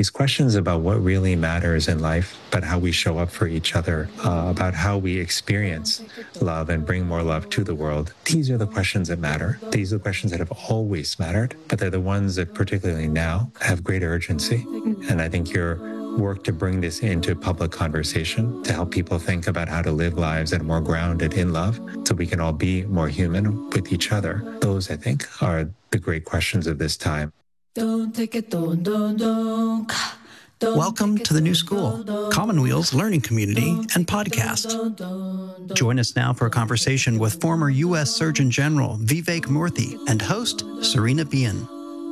these questions about what really matters in life, about how we show up for each other, about how we experience love and bring more love to the world. These are the questions that matter. These are the questions that have always mattered, but they're the ones that particularly now have great urgency. And I think your work to bring this into public conversation, to help people think about how to live lives that are more grounded in love, so we can all be more human with each other. Those, I think, are the great questions of this time. Welcome to the New School, Commonweal's learning community and podcast. Join us now for a conversation with former U.S. Surgeon General Vivek Murthy and host Serena Bien.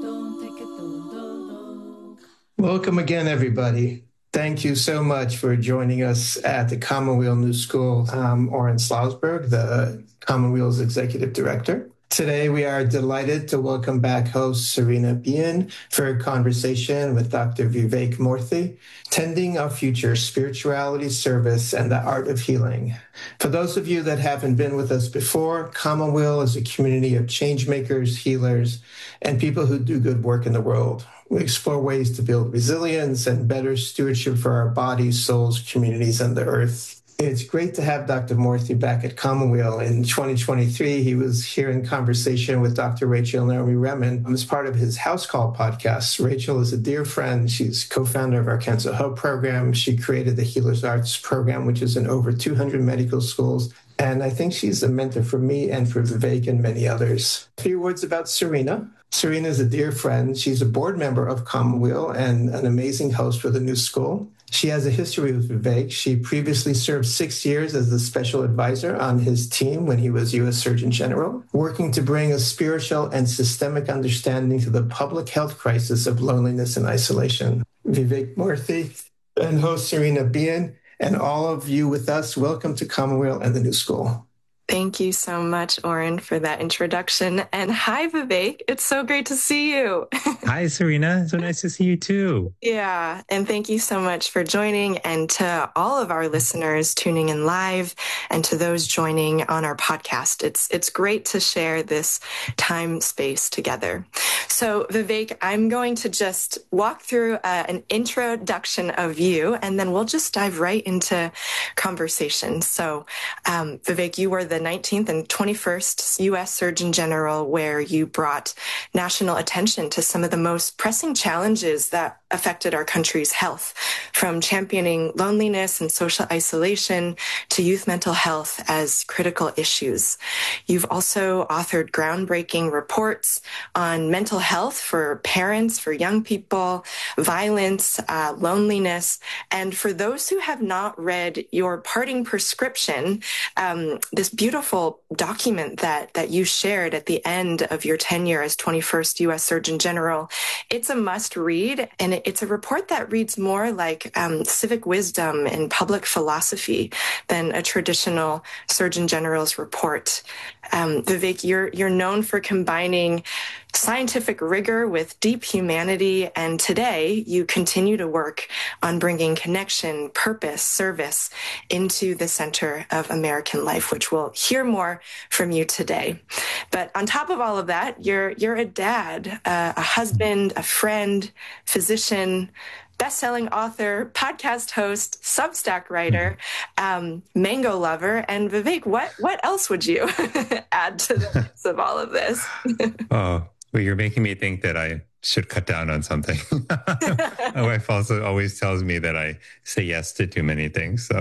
Welcome again, everybody. Thank you so much for joining us at the Commonweal New School. I'm Oren Slausberg, the Commonweal's Executive Director. Today, we are delighted to welcome back host Serena Bien for a conversation with Dr. Vivek Murthy, Tending Our Future, Spirituality, Service, and the Art of Healing. For those of you that haven't been with us before, Commonweal is a community of change makers, healers, and people who do good work in the world. We explore ways to build resilience and better stewardship for our bodies, souls, communities, and the earth. It's great to have Dr. Murthy back at Commonweal. In 2023, he was here in conversation with Dr. Rachel Naomi Remen as part of his House Call podcast. Rachel is a dear friend. She's co-founder of our Cancer Hope program. She created the Healers Arts program, which is in over 200 medical schools. And I think she's a mentor for me and for Vivek and many others. A few words about Serena. Serena is a dear friend. She's a board member of Commonweal and an amazing host for the New School. She has a history with Vivek. She previously served 6 years as the special advisor on his team when he was U.S. Surgeon General, working to bring a spiritual and systemic understanding to the public health crisis of loneliness and isolation. Vivek Murthy and host Serena Bien, and all of you with us, welcome to Commonweal and the New School. Thank you so much, Oren, for that introduction. And hi, Vivek. It's so great to see you. Hi, Serena. So nice to see you too. Yeah. And thank you so much for joining, and to all of our listeners tuning in live and to those joining on our podcast. It's great to share this time space together. So Vivek, I'm going to just walk through an introduction of you, and then we'll just dive right into conversation. So Vivek, you were the 19th and 21st U.S. Surgeon General, where you brought national attention to some of the most pressing challenges that affected our country's health, from championing loneliness and social isolation to youth mental health as critical issues. You've also authored groundbreaking reports on mental health for parents, for young people, violence, loneliness. And for those who have not read your parting prescription, this beautiful document that you shared at the end of your tenure as 21st U.S. Surgeon General, it's a must read, and it's a report that reads more like civic wisdom and public philosophy than a traditional Surgeon General's report. Vivek, you're known for combining scientific rigor with deep humanity, and today you continue to work on bringing connection, purpose, service into the center of American life, which we'll hear more from you today. But on top of all of that, you're a dad, a husband, a friend, physician, best-selling author, podcast host, Substack writer, mango lover, and Vivek, what else would you add to the mix of all of this? Oh, well, you're making me think that I should cut down on something. My wife also always tells me that I say yes to too many things. So,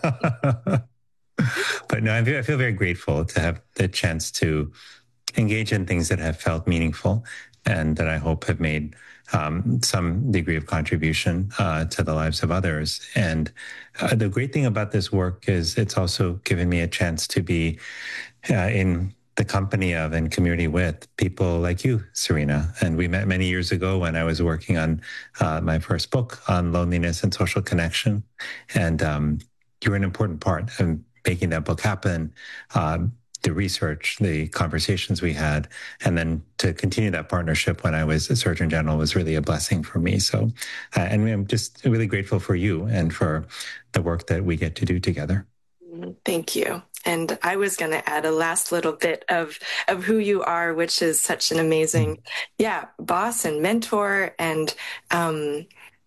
but no, I feel very grateful to have the chance to engage in things that have felt meaningful and that I hope have made some degree of contribution to the lives of others. And the great thing about this work is it's also given me a chance to be in the company of and community with people like you, Serena. And we met many years ago when I was working on my first book on loneliness and social connection. And you were an important part of making that book happen. The research, the conversations we had, and then to continue that partnership when I was a Surgeon General was really a blessing for me. So, and I'm just really grateful for you and for the work that we get to do together. Thank you. And I was going to add a last little bit of who you are, which is such an amazing, boss and mentor, and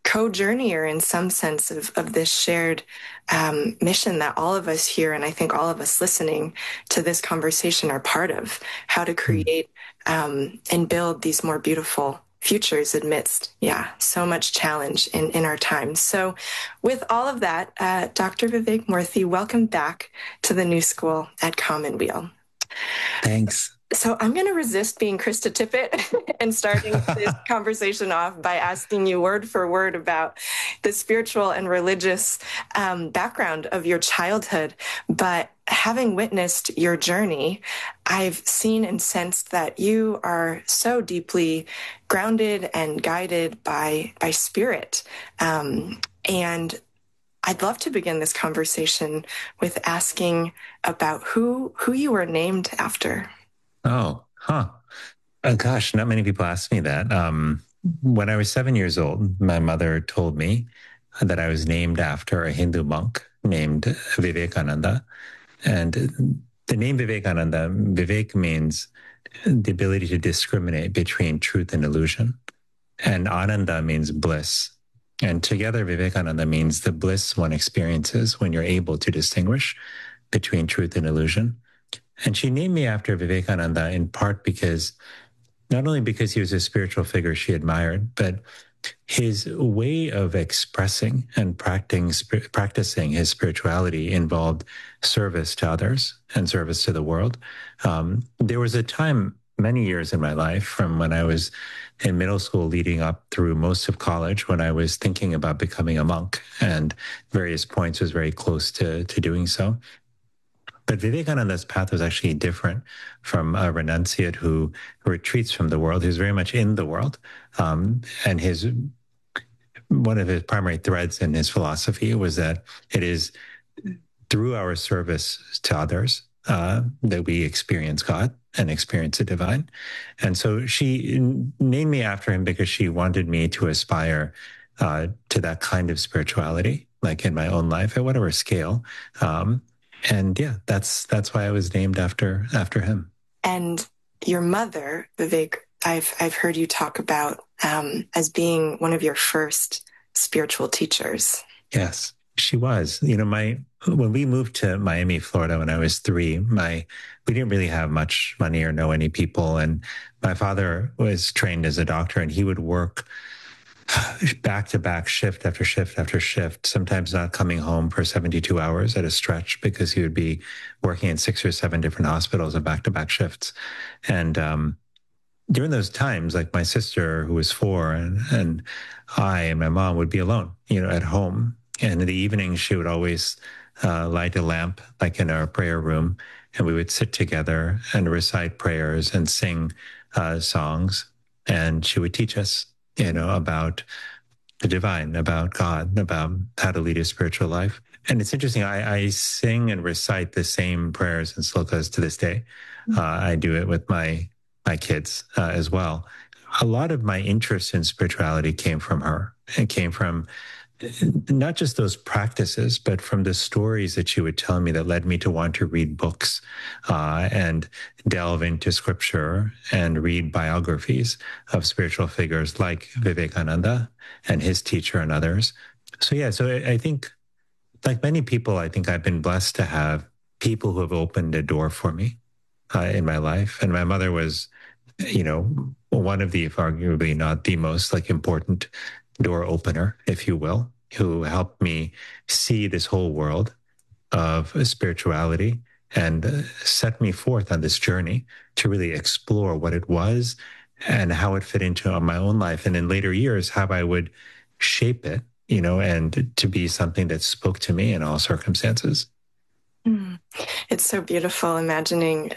co-journeyer in some sense of this shared mission that all of us here, and I think all of us listening to this conversation, are part of, how to create and build these more beautiful futures amidst, so much challenge in our times. So with all of that, Dr. Vivek Murthy, welcome back to the New School at Commonweal. Thanks. So I'm going to resist being Krista Tippett and starting this conversation off by asking you word for word about the spiritual and religious background of your childhood. But having witnessed your journey, I've seen and sensed that you are so deeply grounded and guided by spirit. And I'd love to begin this conversation with asking about who you were named after. Oh, gosh, not many people ask me that. When I was 7 years old, my mother told me that I was named after a Hindu monk named Vivekananda. And the name Vivekananda, Vivek means the ability to discriminate between truth and illusion. And Ananda means bliss. And together, Vivekananda means the bliss one experiences when you're able to distinguish between truth and illusion. And she named me after Vivekananda in part because, not only because he was a spiritual figure she admired, but his way of expressing and practicing his spirituality involved service to others and service to the world. There was a time, many years in my life, from when I was in middle school leading up through most of college, when I was thinking about becoming a monk, and various points was very close to doing so. But Vivekananda's path was actually different from a renunciate who retreats from the world, who's very much in the world. And one of his primary threads in his philosophy was that it is through our service to others that we experience God and experience the divine. And so she named me after him because she wanted me to aspire to that kind of spirituality, like in my own life at whatever scale. And that's why I was named after him. And your mother, Vivek, I've heard you talk about as being one of your first spiritual teachers. Yes, she was. When we moved to Miami, Florida, when I was 3, we didn't really have much money or know any people, and my father was trained as a doctor, and he would work back to back, shift after shift after shift, sometimes not coming home for 72 hours at a stretch because he would be working in 6 or 7 different hospitals and back to back shifts. And during those times, like my sister, who was 4, and I and my mom would be alone, at home. And in the evening, she would always light a lamp, like in our prayer room, and we would sit together and recite prayers and sing songs. And she would teach us about the divine, about God, about how to lead a spiritual life. And it's interesting, I sing and recite the same prayers and slokas to this day. I do it with my kids as well. A lot of my interest in spirituality came from her. It came from not just those practices, but from the stories that she would tell me that led me to want to read books and delve into scripture and read biographies of spiritual figures like Vivekananda and his teacher and others. So I think, like many people, I think I've been blessed to have people who have opened a door for me in my life. And my mother was, one of the, if arguably not the most important door opener, if you will, who helped me see this whole world of spirituality and set me forth on this journey to really explore what it was and how it fit into my own life. And in later years, how I would shape it, and to be something that spoke to me in all circumstances. It's so beautiful imagining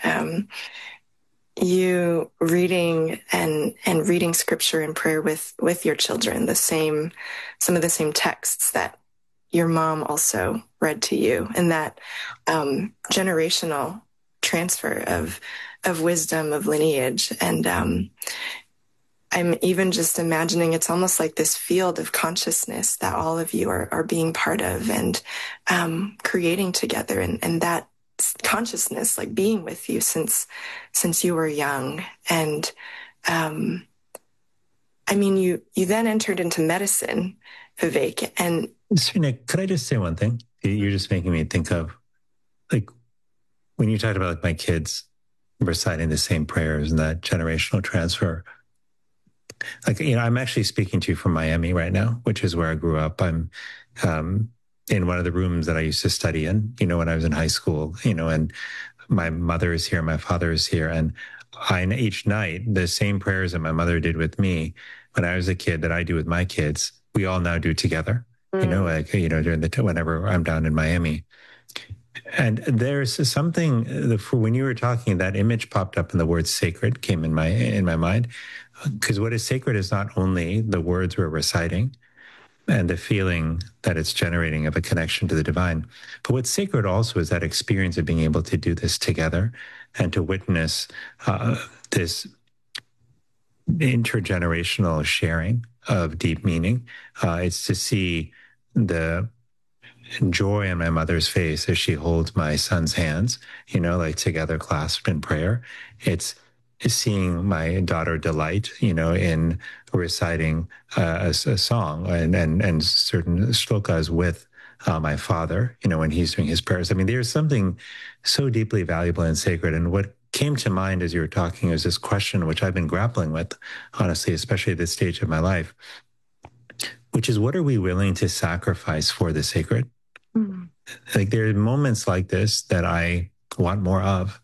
you reading and reading scripture and prayer with your children, some of the same texts that your mom also read to you, and that generational transfer of wisdom, of lineage. And I'm even just imagining it's almost like this field of consciousness that all of you are being part of and creating together, and that consciousness like being with you since you were young. And I mean, you then entered into medicine, Vivek, and Serena, could I just say one thing? You're just making me think of, like, when you talked about, like, my kids reciting the same prayers and that generational transfer. Like, I'm actually speaking to you from Miami right now, which is where I grew up. I'm in one of the rooms that I used to study in, when I was in high school, and my mother is here, my father is here. And each night, the same prayers that my mother did with me when I was a kid that I do with my kids, we all now do together, during whenever I'm down in Miami. And there's something, when you were talking, that image popped up and the word sacred came in my mind. Because what is sacred is not only the words we're reciting and the feeling that it's generating of a connection to the divine, but what's sacred also is that experience of being able to do this together and to witness this intergenerational sharing of deep meaning. It's to see the joy in my mother's face as she holds my son's hands, like together clasped in prayer. It's seeing my daughter delight, in reciting a song and certain shlokas with my father, when he's doing his prayers. I mean, there's something so deeply valuable and sacred. And what came to mind as you were talking is this question, which I've been grappling with, honestly, especially at this stage of my life, which is, what are we willing to sacrifice for the sacred? Mm-hmm. Like, there are moments like this that I want more of,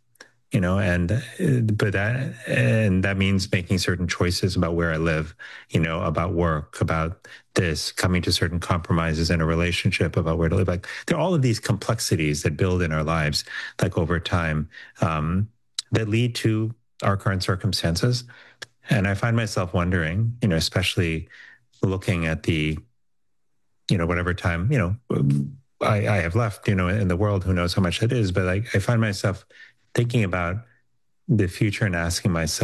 but that means making certain choices about where I live, about work, about this, coming to certain compromises in a relationship about where to live. Like, there are all of these complexities that build in our lives, like over time, that lead to our current circumstances. And I find myself wondering, especially looking at the, whatever time, I have left, in the world, who knows how much it is, but I find myself thinking about the future and asking myself,